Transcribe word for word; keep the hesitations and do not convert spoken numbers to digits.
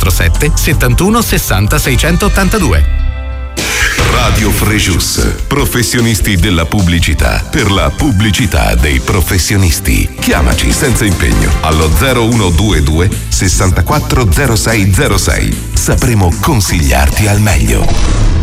quattro sette settantuno sessanta seicentottantadue. Radio Frejus, professionisti della pubblicità, per la pubblicità dei professionisti. Chiamaci senza impegno allo zero uno due due sessantaquattro zero sei zero sei. Sapremo consigliarti al meglio.